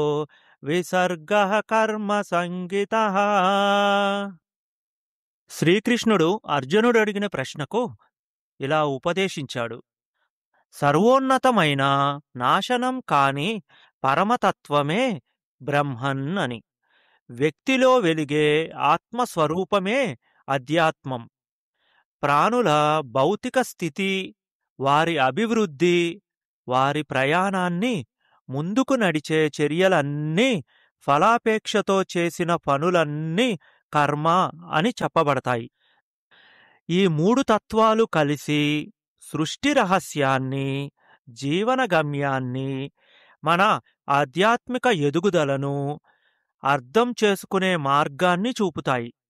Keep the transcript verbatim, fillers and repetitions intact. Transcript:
విసర్గః కర్మ సంగితః. శ్రీకృష్ణుడు అర్జునుడు అడిగిన ప్రశ్నకు ఇలా ఉపదేశించాడు. సర్వోన్నతమైన నాశనం కాని పరమతత్వమే బ్రహ్మన్ అని. వ్యక్తిలో వెలిగే ఆత్మస్వరూపమే అధ్యాత్మం. ప్రాణుల భౌతిక స్థితి, వారి అభివృద్ధి, వారి ప్రయాణాన్ని, ముందుకు నడిచే చర్యలన్నీ, ఫలాపేక్షతో చేసిన పనులన్నీ కర్మ అని చెప్పబడతాయి. ఈ మూడు తత్వాలు కలిసి సృష్టి రహస్యాన్ని, జీవన గమ్యాన్ని, మన ఆధ్యాత్మిక ఎదుగుదలను అర్థం చేసుకునే మార్గాన్ని చూపుతాయి.